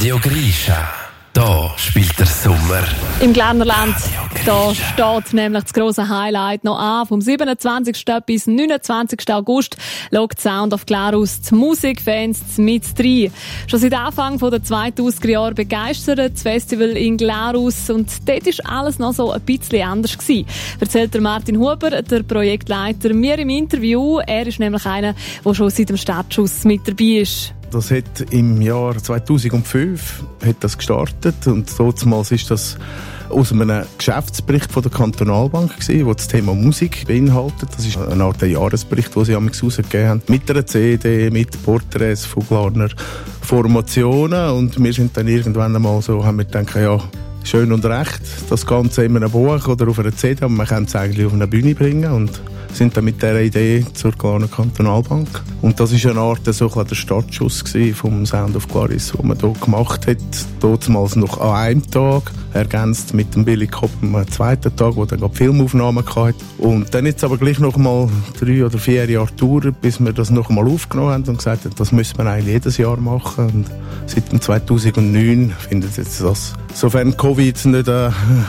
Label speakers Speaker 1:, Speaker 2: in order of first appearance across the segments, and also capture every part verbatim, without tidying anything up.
Speaker 1: Radio Grisha. Da spielt der Sommer.
Speaker 2: Im Glarnerland, da steht nämlich das grosse Highlight noch an. Vom siebenundzwanzigsten bis neunundzwanzigsten August schaut Sound of Glarus die Musikfans mit rein. Schon seit Anfang der zweitausiger Jahre begeistert das Festival in Glarus und dort war alles noch so ein bisschen anders gewesen. Erzählt der Martin Huber, der Projektleiter, mir im Interview. Er ist nämlich einer, der schon seit dem Startschuss mit dabei ist.
Speaker 3: Das hat im Jahr zweitausendfünf hat das gestartet und damals ist das aus einem Geschäftsbericht von der Kantonalbank gewesen, wo das Thema Musik beinhaltet. Das ist eine Art Jahresbericht, den sie amigs rausgegeben haben, mit einer C D, mit Porträts von Glarner Formationen, und wir sind dann irgendwann einmal so, haben wir gedacht, ja, schön und recht, das Ganze in einem Buch oder auf einer C D, aber man kann es eigentlich auf eine Bühne bringen, und sind dann mit dieser Idee zur Glarner Kantonalbank. Und das war eine Art so ein der Startschuss vom Sound of Glaris, den man hier gemacht hat. Damals noch an einem Tag, ergänzt mit dem Billy Kopp am zweiten Tag, wo dann gerade Filmaufnahmen hatte. Und dann jetzt aber gleich noch mal drei oder vier Jahre gedauert, bis wir das noch mal aufgenommen haben und gesagt haben, das müssen wir eigentlich jedes Jahr machen. Und seit dem zweitausendneun findet jetzt das, sofern Covid nicht äh,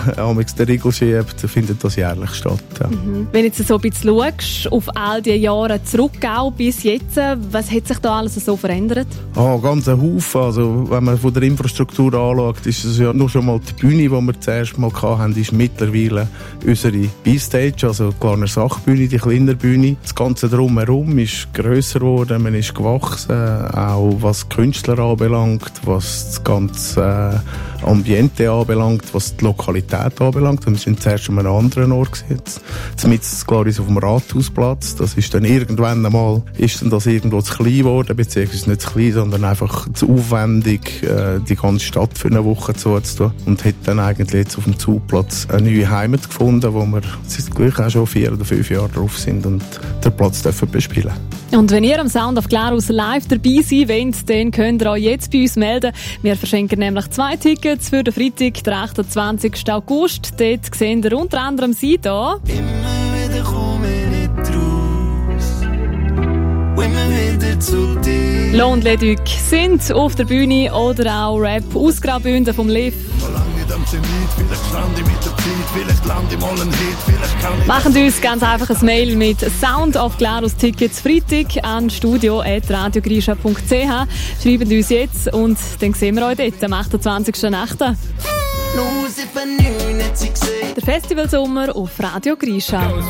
Speaker 3: den Riegel schiebt, findet das jährlich statt. Ja.
Speaker 2: Mhm. Wenn jetzt so ein bisschen schaust, auf all diese Jahre zurück auch bis jetzt, was hat sich da alles so verändert?
Speaker 3: Ah, ganz ein Haufen. Also, wenn man von der Infrastruktur anschaut, ist es ja nur schon mal die Bühne, die wir zuerst mal hatten, ist mittlerweile unsere B-Stage, also die Glarner Sachbühne, die kleine Bühne. Das Ganze drumherum ist grösser geworden, man ist gewachsen, auch was Künstler anbelangt, was das ganze äh, Ambiente anbelangt, was die Lokalität anbelangt. Wir sind zuerst an einem anderen Ort gewesen. Jetzt mit Glarus auf dem Rathausplatz. Das ist dann irgendwann einmal, ist dann das irgendwo zu klein geworden, beziehungsweise nicht zu klein, sondern einfach zu aufwendig, äh, die ganze Stadt für eine Woche zuzutun. Und hat dann eigentlich jetzt auf dem Zugplatz eine neue Heimat gefunden, wo wir seit gleich auch schon vier oder fünf Jahre drauf sind und den Platz dürfen bespielen.
Speaker 2: Und wenn ihr am Sound of Glarus live dabei sein wollt, dann könnt ihr euch jetzt bei uns melden. Wir verschenken nämlich zwei Tickets für den Freitag, den achtundzwanzigsten August. Dort sehen ihr unter anderem sie hier.
Speaker 4: Immer wieder komme ich nicht raus, immer wieder zu dir.
Speaker 2: Lohn Leduc sind auf der Bühne oder auch Rap Ausgrabünde vom Liv. Machen uns ganz einfach ein Mail mit Sound of Glarus Tickets Freitag an studio at radiogrisha punkt c h. Schreiben uns jetzt und dann sehen wir euch dort am achtundzwanzigsten achten Der Festivalsommer auf Radio Grisha.